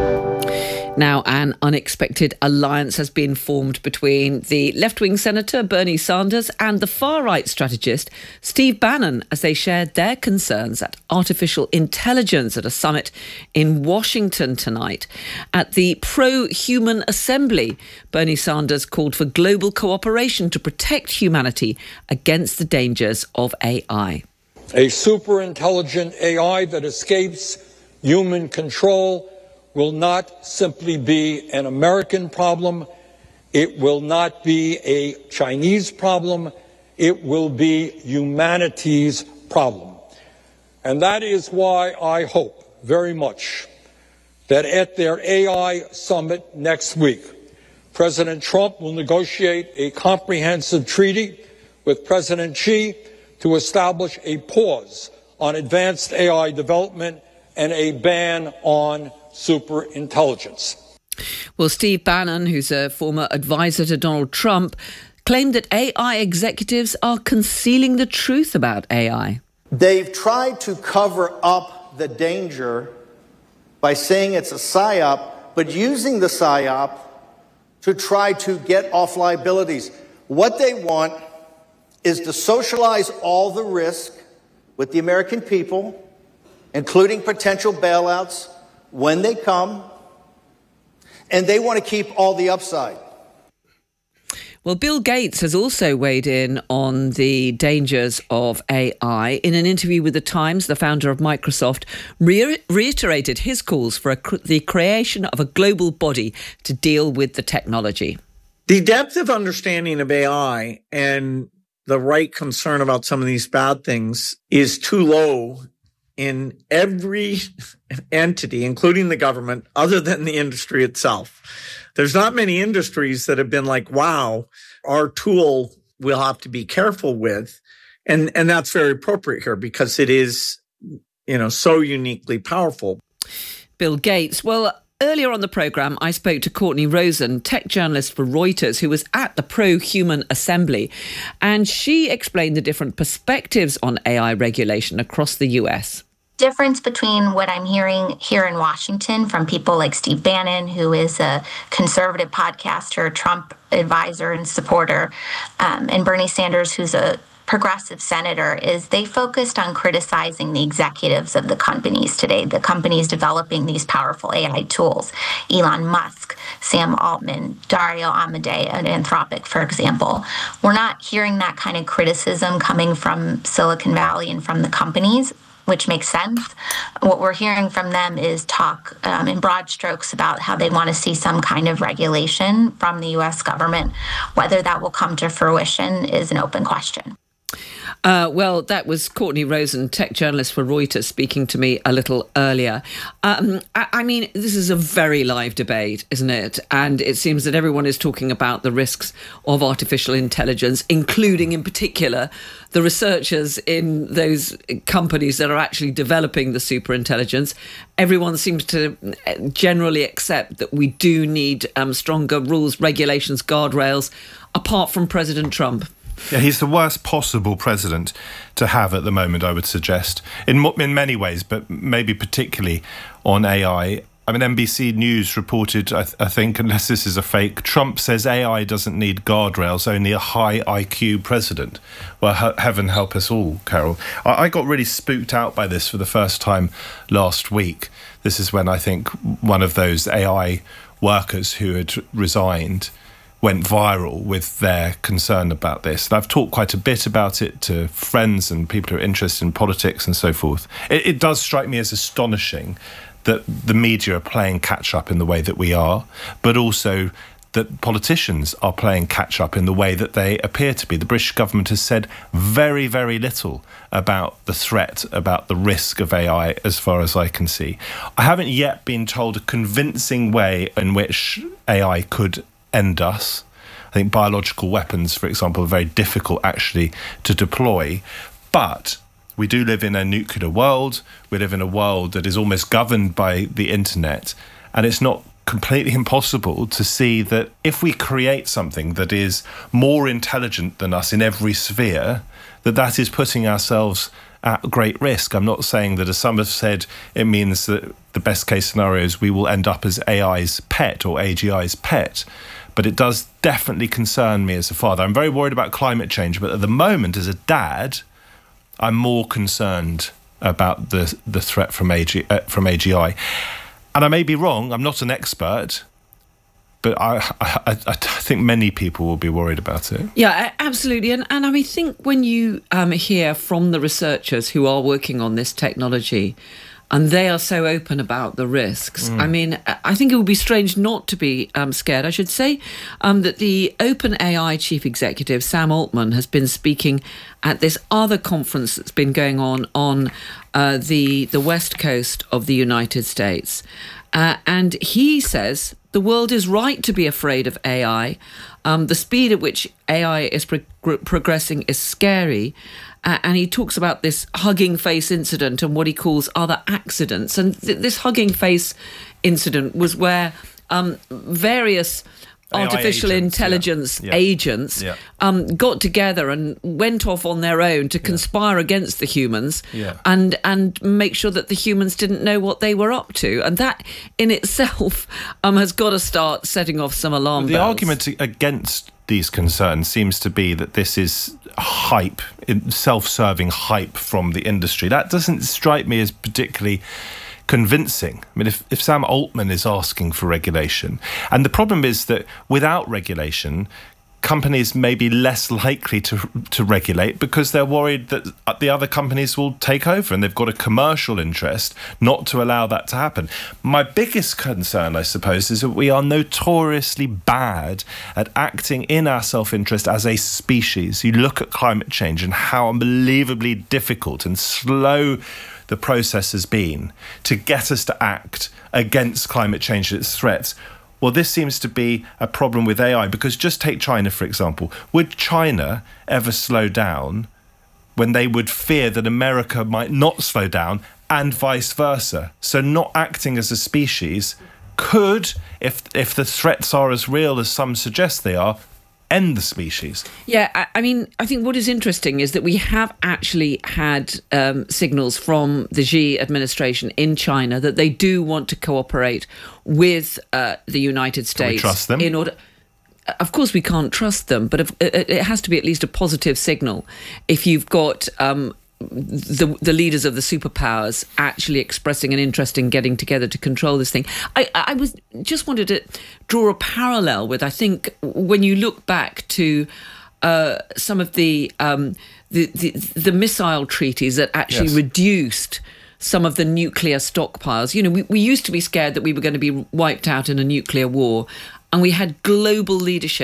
Now, an unexpected alliance has been formed between the left-wing Senator Bernie Sanders and the far-right strategist Steve Bannon as they shared their concerns at artificial intelligence at a summit in Washington tonight. At the Pro-Human Assembly, Bernie Sanders called for global cooperation to protect humanity against the dangers of A I.
A super-intelligent A I that escapes human control will not simply be an American problem. It will not be a Chinese problem. It will be humanity's problem. And that is why I hope very much that at their A I summit next week, President Trump will negotiate a comprehensive treaty with President Xi to establish a pause on advanced A I development and a ban on superintelligence.
Well, Steve Bannon, who's a former advisor to Donald Trump, claimed that A I executives are concealing the truth about A I.
They've tried to cover up the danger by saying it's a psyop, but using the psyop to try to get off liabilities. What they want is to socialize all the risk with the American people, including potential bailouts when they come, and they want to keep all the upside.
Well, Bill Gates has also weighed in on the dangers of A I. In an interview with The Times, the founder of Microsoft re- reiterated his calls for a cr- the creation of a global body to deal with the technology.
The depth of understanding of A I and the right concern about some of these bad things is too low in every entity, including the government, other than the industry itself. There's not many industries that have been like, wow, our tool we'll have to be careful with. And, and that's very appropriate here because it is, you know, so uniquely powerful.
Bill Gates. Well, earlier on the programme, I spoke to Courtney Rosen, tech journalist for Reuters, who was at the Pro-Human Assembly, and she explained the different perspectives on A I regulation across the U S.
Difference between what I'm hearing here in Washington from people like Steve Bannon, who is a conservative podcaster, Trump advisor and supporter, um, and Bernie Sanders, who's a progressive senator, is they focused on criticizing the executives of the companies today, the companies developing these powerful A I tools. Elon Musk, Sam Altman, Dario Amodei at Anthropic, for example. We're not hearing that kind of criticism coming from Silicon Valley and from the companies, which makes sense. What we're hearing from them is talk um, in broad strokes about how they want to see some kind of regulation from the U S government. Whether that will come to fruition is an open question.
Uh, well, that was Courtney Rosen, tech journalist for Reuters, speaking to me a little earlier. Um, I, I mean, this is a very live debate, isn't it? And it seems that everyone is talking about the risks of artificial intelligence, including in particular the researchers in those companies that are actually developing the superintelligence. Everyone seems to generally accept that we do need um, stronger rules, regulations, guardrails, apart from President Trump.
Yeah, he's the worst possible president to have at the moment, I would suggest, in in many ways, but maybe particularly on A I. I mean, N B C News reported, I, th- I think, unless this is a fake, Trump says A I doesn't need guardrails, only a high I Q president. Well, he- heaven help us all, Carol. I-, I got really spooked out by this for the first time last week. This is when I think one of those A I workers who had resigned went viral with their concern about this. And I've talked quite a bit about it to friends and people who are interested in politics and so forth. It, it does strike me as astonishing that the media are playing catch-up in the way that we are, but also that politicians are playing catch-up in the way that they appear to be. The British government has said very, very little about the threat, about the risk of A I, as far as I can see. I haven't yet been told a convincing way in which A I could end us. I think biological weapons, for example, are very difficult actually to deploy. But we do live in a nuclear world. We live in a world that is almost governed by the internet. And it's not completely impossible to see that if we create something that is more intelligent than us in every sphere, that that is putting ourselves at great risk. I'm not saying that, as some have said, it means that the best case scenario is we will end up as A I's pet or A G I's pet. But it does definitely concern me as a father. I'm very worried about climate change, but at the moment, as a dad, I'm more concerned about the the threat from A G, uh, from A G I. And I may be wrong, I'm not an expert, but I, I, I think many people will be worried about it.
Yeah, absolutely. And, and I mean, think when you um, hear from the researchers who are working on this technology, and they are so open about the risks. Mm. I mean, I think it would be strange not to be um, scared. I should say um, that the OpenAI chief executive, Sam Altman, has been speaking at this other conference that's been going on on uh, the, the west coast of the United States. Uh, and he says the world is right to be afraid of A I. Um, the speed at which A I is pro- progressing is scary. Uh, and he talks about this Hugging Face incident and what he calls other accidents. And th- this Hugging Face incident was where um, various artificial agents, intelligence yeah. Yeah. agents yeah. Um, got together and went off on their own to conspire yeah. against the humans yeah. and and make sure that the humans didn't know what they were up to. And that in itself um, has got to start setting off some alarm
the
bells.
The argument against these concerns seems to be that this is hype, self-serving hype from the industry. That doesn't strike me as particularly convincing. I mean, if, if Sam Altman is asking for regulation, and the problem is that without regulation, companies may be less likely to to regulate because they're worried that the other companies will take over, and they've got a commercial interest not to allow that to happen. My biggest concern, I suppose, is that we are notoriously bad at acting in our self-interest as a species. You look at climate change and how unbelievably difficult and slow the process has been to get us to act against climate change and its threats. Well, this seems to be a problem with A I, because just take China, for example. Would China ever slow down when they would fear that America might not slow down, and vice versa? So not acting as a species could, if if the threats are as real as some suggest they are, end the species.
Yeah, I, I mean, I think what is interesting is that we have actually had um, signals from the Xi administration in China that they do want to cooperate with uh, the United States.
Can we trust them?
In order, of course, we can't trust them, but if, it, it has to be at least a positive signal. If you've got um, the the leaders of the superpowers actually expressing an interest in getting together to control this thing. I, I was just wanted to draw a parallel with, I think, when you look back to uh, some of the, um, the, the the missile treaties that actually yes. reduced some of the nuclear stockpiles. You know, we, we used to be scared that we were going to be wiped out in a nuclear war, and we had global leadership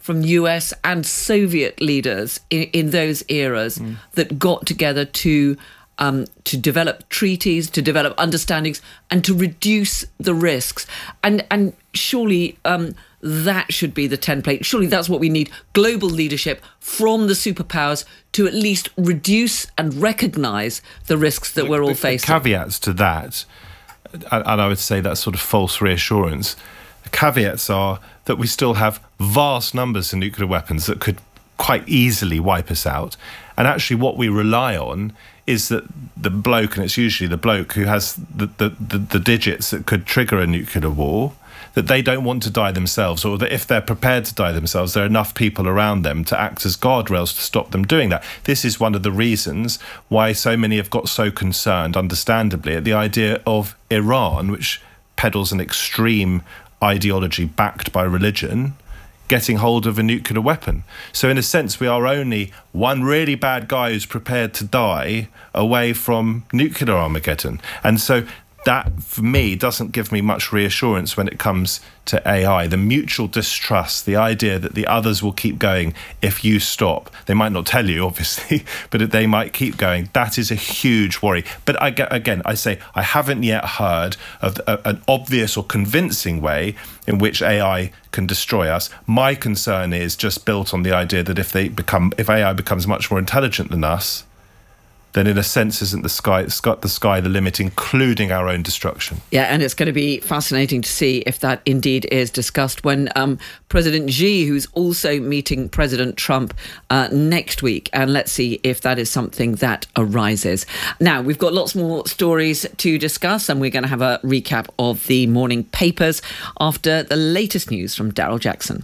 from U S and Soviet leaders in, in those eras mm. that got together to um, to develop treaties, to develop understandings, and to reduce the risks. And and surely um, that should be the template. Surely that's what we need: global leadership from the superpowers to at least reduce and recognise the risks that
the,
we're all
the,
facing.
The caveats to that, and, and I would say that's sort of false reassurance. The caveats are that we still have vast numbers of nuclear weapons that could quite easily wipe us out. And actually what we rely on is that the bloke, and it's usually the bloke who has the, the, the, the digits that could trigger a nuclear war, that they don't want to die themselves, or that if they're prepared to die themselves, there are enough people around them to act as guardrails to stop them doing that. This is one of the reasons why so many have got so concerned, understandably, at the idea of Iran, which peddles an extreme ideology backed by religion, getting hold of a nuclear weapon. So in a sense, we are only one really bad guy who's prepared to die away from nuclear Armageddon. And so that, for me, doesn't give me much reassurance when it comes to A I. The mutual distrust, the idea that the others will keep going if you stop. They might not tell you, obviously, but they might keep going. That is a huge worry. But I, again, I say I haven't yet heard of a, an obvious or convincing way in which A I can destroy us. My concern is just built on the idea that if they become, if A I becomes much more intelligent than us, then in a sense isn't the sky, the sky the limit, including our own destruction.
Yeah, and it's going to be fascinating to see if that indeed is discussed when um, President Xi, who's also meeting President Trump uh, next week, and let's see if that is something that arises. Now, we've got lots more stories to discuss, and we're going to have a recap of the morning papers after the latest news from Daryl Jackson.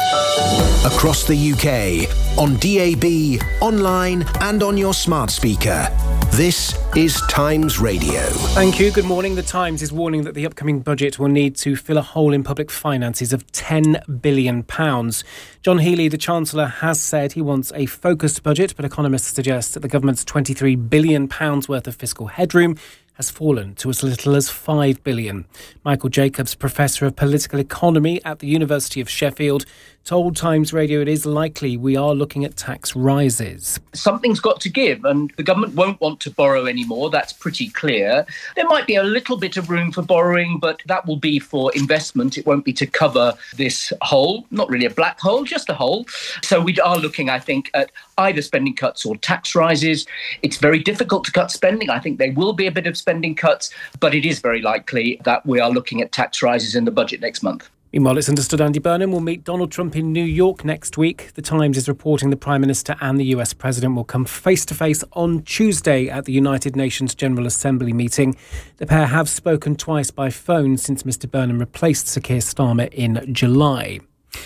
Across the U K, on D A B, online and on your smart speaker. This is Times Radio.
Thank you. Good morning. The Times is warning that the upcoming budget will need to fill a hole in public finances of ten billion pounds. John Healey, the Chancellor, has said he wants a focused budget, but economists suggest that the government's twenty-three billion pounds worth of fiscal headroom has fallen to as little as five billion pounds. Michael Jacobs, Professor of Political Economy at the University of Sheffield, told Times Radio it is likely we are looking at tax rises.
Something's got to give, and the government won't want to borrow anymore. That's pretty clear. There might be a little bit of room for borrowing, but that will be for investment. It won't be to cover this hole. Not really a black hole, just a hole. So we are looking, I think, at either spending cuts or tax rises. It's very difficult to cut spending. I think there will be a bit of spending cuts, but it is very likely that we are looking at tax rises in the budget next month.
Meanwhile, it's understood Andy Burnham will meet Donald Trump in New York next week. The Times is reporting the Prime Minister and the U S President will come face-to-face on Tuesday at the United Nations General Assembly meeting. The pair have spoken twice by phone since Mr Burnham replaced Sir Keir Starmer in July.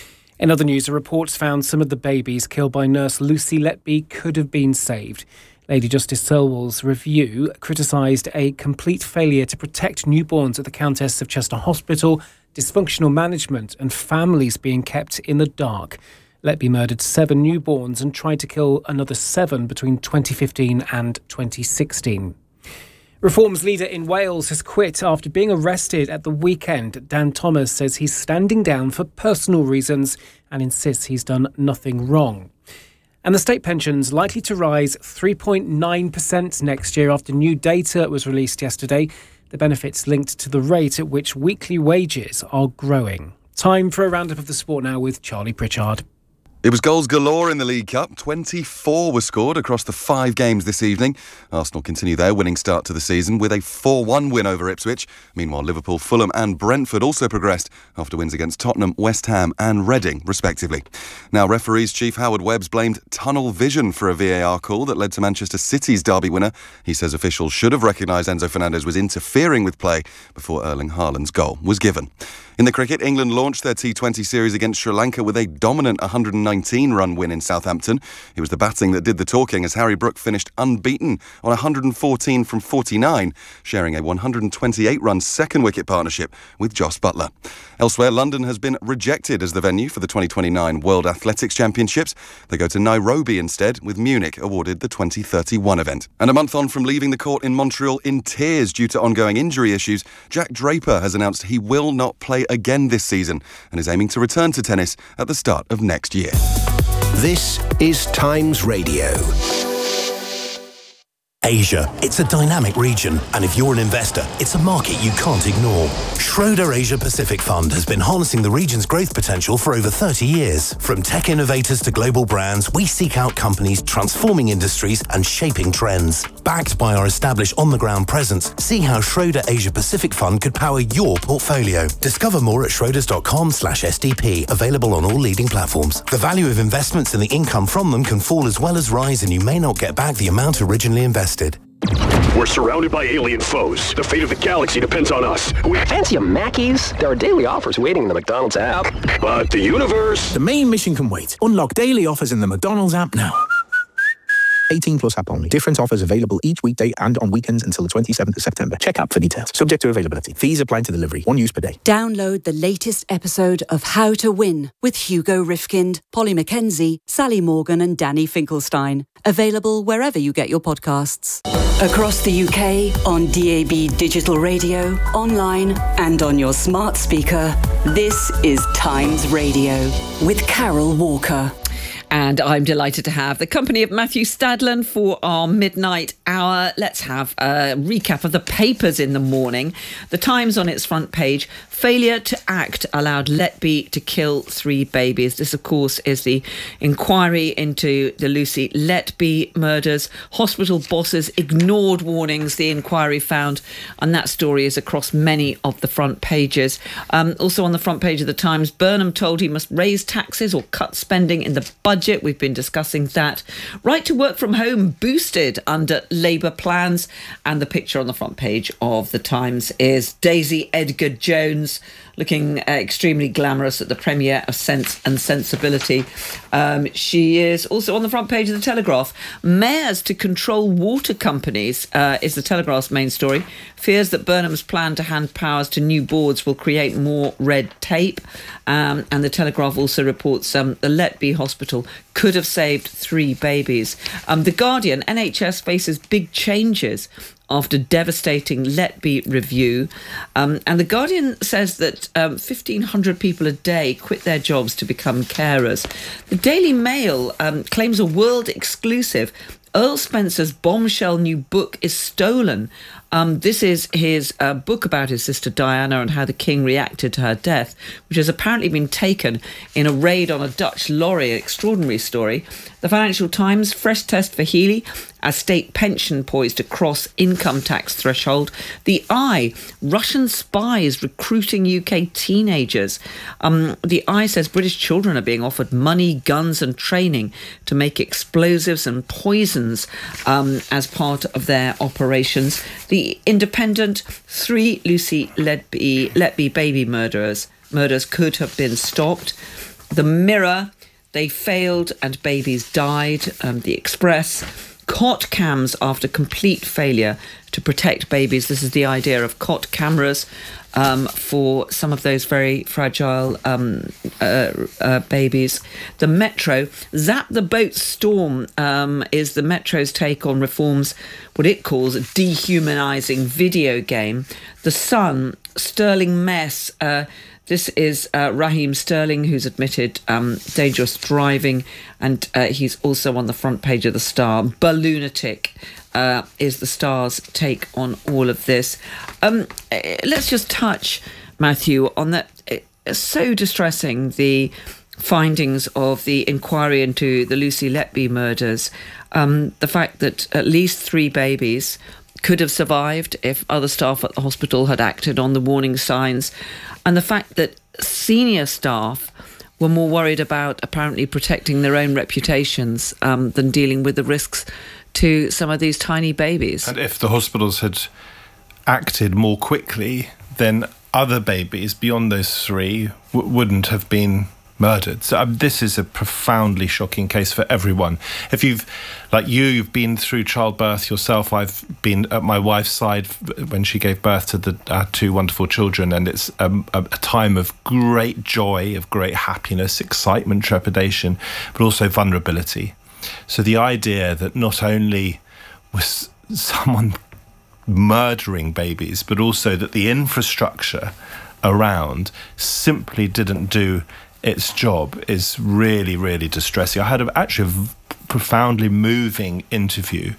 In other news, a report found some of the babies killed by nurse Lucy Letby could have been saved. Lady Justice Selwell's review criticised a complete failure to protect newborns at the Countess of Chester Hospital, dysfunctional management and families being kept in the dark. Letby murdered seven newborns and tried to kill another seven between twenty fifteen and twenty sixteen. Reform's leader in Wales has quit after being arrested at the weekend. Dan Thomas says he's standing down for personal reasons and insists he's done nothing wrong. And the state pension's likely to rise three point nine percent next year after new data was released yesterday. The benefits linked to the rate at which weekly wages are growing. Time for a roundup of the sport now with Charlie Pritchard.
It was goals galore in the League Cup. twenty-four were scored across the five games this evening. Arsenal continue their winning start to the season with a four one win over Ipswich. Meanwhile, Liverpool, Fulham and Brentford also progressed after wins against Tottenham, West Ham and Reading, respectively. Now, referees Chief Howard Webbs blamed tunnel vision for a V A R call that led to Manchester City's derby winner. He says officials should have recognised Enzo Fernandez was interfering with play before Erling Haaland's goal was given. In the cricket, England launched their T twenty series against Sri Lanka with a dominant one hundred nineteen run win in Southampton. It was the batting that did the talking as Harry Brook finished unbeaten on one hundred fourteen from forty-nine, sharing a one hundred twenty-eight run second wicket partnership with Jos Buttler. Elsewhere, London has been rejected as the venue for the twenty twenty-nine World Athletics Championships. They go to Nairobi instead, with Munich awarded the twenty thirty-one event. And a month on from leaving the court in Montreal in tears due to ongoing injury issues, Jack Draper has announced he will not play again this season and is aiming to return to tennis at the start of next year.
This is Times Radio.
Asia. It's a dynamic region, and if you're an investor, it's a market you can't ignore. Schroeder Asia Pacific Fund has been harnessing the region's growth potential for over thirty years. From tech innovators to global brands, we seek out companies transforming industries and shaping trends. Backed by our established on-the-ground presence, see how Schroeder Asia Pacific Fund could power your portfolio. Discover more at schroders.com slash SDP, available on all leading platforms. The value of investments and the income from them can fall as well as rise, and you may not get back the amount originally invested.
We're surrounded by alien foes. The fate of the galaxy depends on us. We
fancy a Mackey's? There are daily offers waiting in the McDonald's app.
But the universe...
The main mission can wait. Unlock daily offers in the McDonald's app now. eighteen plus app only. Different offers available each weekday and on weekends until the twenty-seventh of September. Check app for details. Subject to availability. Fees apply to delivery. One use per day.
Download the latest episode of How to Win with Hugo Rifkind, Polly Mackenzie, Sally Morgan and Danny Finkelstein. Available wherever you get your podcasts. Across the U K, on D A B digital radio, online and on your smart speaker, this is Times Radio with Carol Walker.
And I'm delighted to have the company of Matthew Stadlen for our midnight hour. Let's have a recap of the papers in the morning. The Times on its front page, failure to act allowed Letby to kill three babies. This, of course, is the inquiry into the Lucy Letby murders. Hospital bosses ignored warnings, the inquiry found, and that story is across many of the front pages. Um, also on the front page of the Times, Burnham told he must raise taxes or cut spending in the budget. We've been discussing that. Right to work from home boosted under Labour plans. And the picture on the front page of the Times is Daisy Edgar-Jones looking uh, extremely glamorous at the premiere of Sense and Sensibility. Um, she is also on the front page of the Telegraph. Mayors to control water companies uh, is the Telegraph's main story. Fears that Burnham's plan to hand powers to new boards will create more red tape. Um, and the Telegraph also reports um, the Letby Hospital could have saved three babies. Um, the Guardian, N H S faces big changes after devastating Letby review. Um, and The Guardian says that um, fifteen hundred people a day quit their jobs to become carers. The Daily Mail um, claims a world exclusive. Earl Spencer's bombshell new book is stolen. Um, this is his uh, book about his sister Diana and how the king reacted to her death, which has apparently been taken in a raid on a Dutch lorry. Extraordinary story. The Financial Times, fresh test for Healey as state pension poised to cross income tax threshold. The Eye, Russian spies recruiting U K teenagers. Um, the Eye says British children are being offered money, guns and training to make explosives and poisons um, as part of their operations. The Independent, three Lucy Letby, Letby baby murderers murders could have been stopped. The Mirror, they failed and babies died. Um, the Express, cot cams after complete failure to protect babies. This is the idea of cot cameras um, for some of those very fragile um, uh, uh, babies. The Metro, Zap the Boat Storm um, is the Metro's take on reforms, what it calls a dehumanising video game. The Sun, Sterling mess. Uh, This is uh, Raheem Sterling, who's admitted um, dangerous driving, and uh, he's also on the front page of the Star. Balloonatic uh, is the Star's take on all of this. Um, let's just touch, Matthew, on that. It's so distressing, the findings of the inquiry into the Lucy Letby murders. Um, the fact that at least three babies could have survived if other staff at the hospital had acted on the warning signs, and the fact that senior staff were more worried about apparently protecting their own reputations um, than dealing with the risks to some of these tiny babies.
And if the hospitals had acted more quickly, then other babies beyond those three w- wouldn't have been murdered. So um, this is a profoundly shocking case for everyone. If you've, like you, you've been through childbirth yourself. I've been at my wife's side when she gave birth to the our two wonderful children, and it's um, a, a time of great joy, of great happiness, excitement, trepidation, but also vulnerability. So the idea that not only was someone murdering babies, but also that the infrastructure around simply didn't do its job is really, really distressing. I had a, actually a profoundly moving interview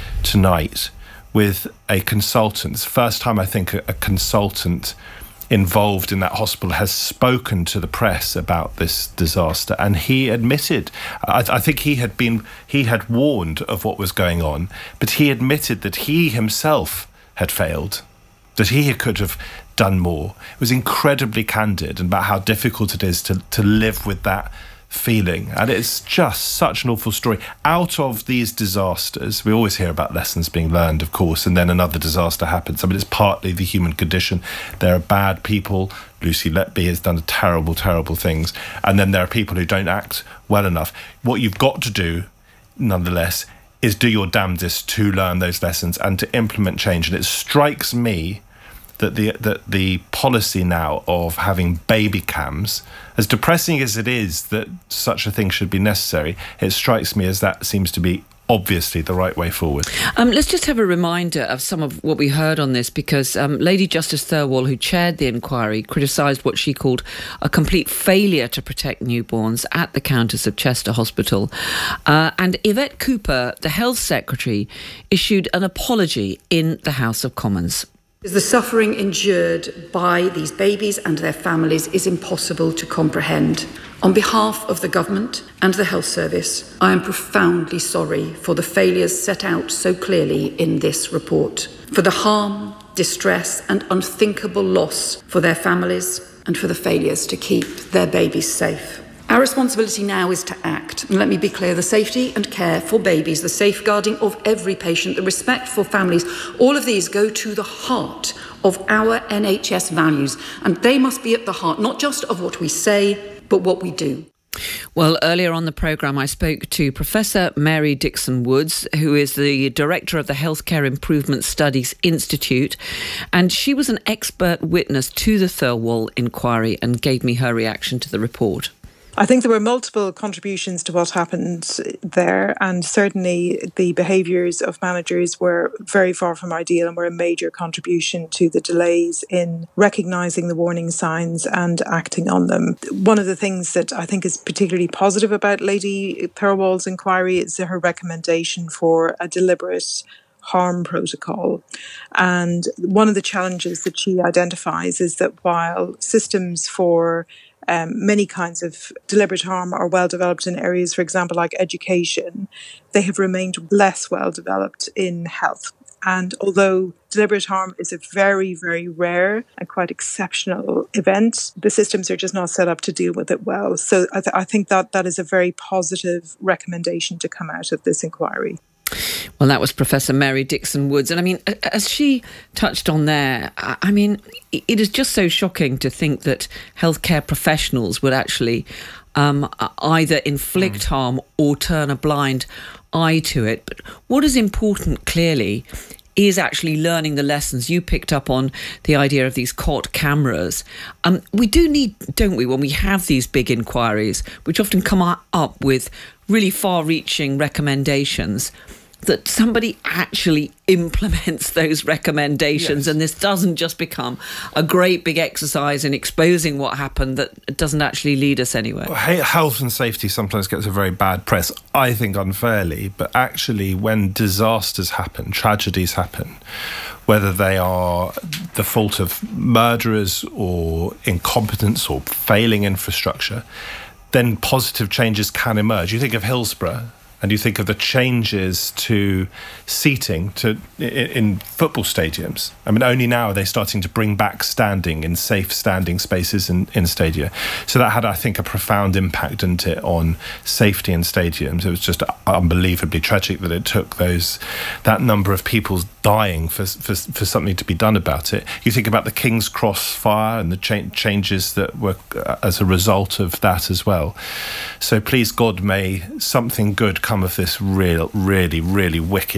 tonight with a consultant. It's the first time I think a, a consultant involved in that hospital has spoken to the press about this disaster, and he admitted, I, I think he had been, he had warned of what was going on, but he admitted that he himself had failed, that he could have done more. It was incredibly candid about how difficult it is to, to live with that feeling, and it's just such an awful story. Out of these disasters, we always hear about lessons being learned, of course, and then another disaster happens. I mean, it's partly the human condition. There are bad people. Lucy Letby has done terrible, terrible things, and then there are people who don't act well enough. What you've got to do, nonetheless, is do your damnedest to learn those lessons and to implement change. And it strikes me that the that the policy now of having baby cams, as depressing as it is that such a thing should be necessary, it strikes me as that seems to be obviously the right way forward.
Um, let's just have a reminder of some of what we heard on this, because um, Lady Justice Thirlwall, who chaired the inquiry, criticised what she called a complete failure to protect newborns at the Countess of Chester Hospital. Uh, and Yvette Cooper, the Health Secretary, issued an apology in the House of Commons.
The suffering endured by these babies and their families is impossible to comprehend. On behalf of the government and the health service, I am profoundly sorry for the failures set out so clearly in this report, for the harm, distress and unthinkable loss for their families, and for the failures to keep their babies safe. Our responsibility now is to act. And let me be clear, the safety and care for babies, the safeguarding of every patient, the respect for families, all of these go to the heart of our N H S values. And they must be at the heart, not just of what we say, but what we do.
Well, earlier on the programme, I spoke to Professor Mary Dixon-Woods, who is the Director of the Healthcare Improvement Studies Institute, and she was an expert witness to the Thirlwall inquiry and gave me her reaction to the report.
I think there were multiple contributions to what happened there, and certainly the behaviours of managers were very far from ideal and were a major contribution to the delays in recognising the warning signs and acting on them. One of the things that I think is particularly positive about Lady Thirlwall's inquiry is her recommendation for a deliberate harm protocol. And one of the challenges that she identifies is that while systems for Um, many kinds of deliberate harm are well developed in areas, for example, like education, they have remained less well developed in health. And although deliberate harm is a very, very rare and quite exceptional event, the systems are just not set up to deal with it well. So I, th- I think that that is a very positive recommendation to come out of this inquiry.
Well, that was Professor Mary Dixon-Woods. And I mean, as she touched on there, I mean, it is just so shocking to think that healthcare professionals would actually um, either inflict mm. harm or turn a blind eye to it. But what is important, clearly, is actually learning the lessons. You picked up on the idea of these cot cameras. Um, we do need, don't we, when we have these big inquiries, which often come up with really far-reaching recommendations, that somebody actually implements those recommendations. Yes. And this doesn't just become a great big exercise in exposing what happened that doesn't actually lead us anywhere.
Well, health and safety sometimes gets a very bad press, I think unfairly, but actually when disasters happen, tragedies happen, whether they are the fault of murderers or incompetence or failing infrastructure, then positive changes can emerge. You think of Hillsborough, and you think of the changes to seating to in, in football stadiums. I mean, only now are they starting to bring back standing in safe standing spaces in, in stadia. So that had, I think, a profound impact, didn't it, on safety in stadiums. It was just unbelievably tragic that it took those that number of people dying for, for, for something to be done about it. You think about the King's Cross fire and the cha- changes that were uh, as a result of that as well. So please God, may something good come of this real, really, really wicked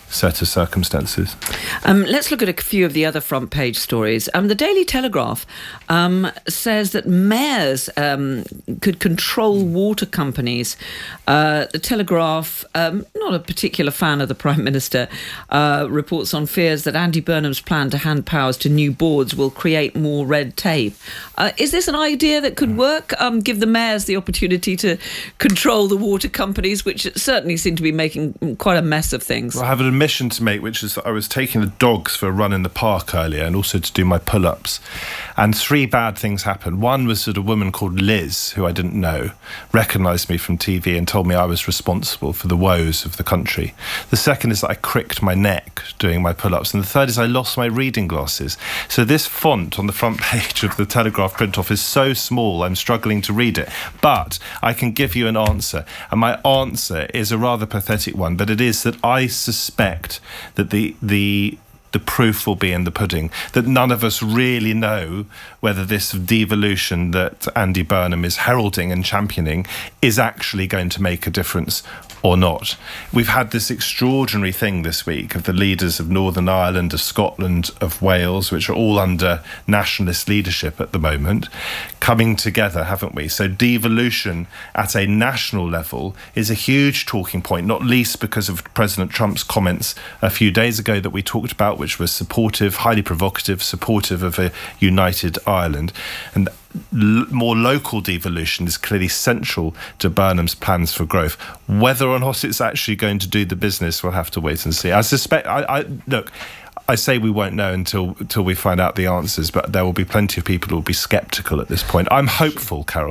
set of circumstances.
Um, let's look at a few of the other front page stories. Um, the Daily Telegraph um, says that mayors um, could control water companies. Uh, the Telegraph, um, not a particular fan of the Prime Minister, uh, reports on fears that Andy Burnham's plan to hand powers to new boards will create more red tape. Uh, is this an idea that could work? Um, give the mayors the opportunity to control the water companies, which certainly seem to be making quite a mess of things.
Well, I have an admission to make, which is that I was taking the dogs for a run in the park earlier and also to do my pull-ups. And three bad things happened. One was that a woman called Liz, who I didn't know, recognised me from T V and told me I was responsible for the woes of the country. The second is that I cricked my neck doing my pull-ups. And the third is I lost my reading glasses. So this font on the front page of the Telegraph print-off is so small, I'm struggling to read it. But I can give you an answer. And my answer is a rather pathetic one, but it is that I suspect that the the the proof will be in the pudding, that none of us really know whether this devolution that Andy Burnham is heralding and championing is actually going to make a difference or not. We've had this extraordinary thing this week of the leaders of Northern Ireland, of Scotland, of Wales, which are all under nationalist leadership at the moment, coming together, haven't we? So devolution at a national level is a huge talking point, not least because of President Trump's comments a few days ago that we talked about, which was supportive, highly provocative, supportive of a united Ireland. And l- more local devolution is clearly central to Burnham's plans for growth. Whether or not it's actually going to do the business, we'll have to wait and see. I suspect, I, I look, I say we won't know until until we find out the answers, but there will be plenty of people who will be sceptical at this point. I'm hopeful, Carol.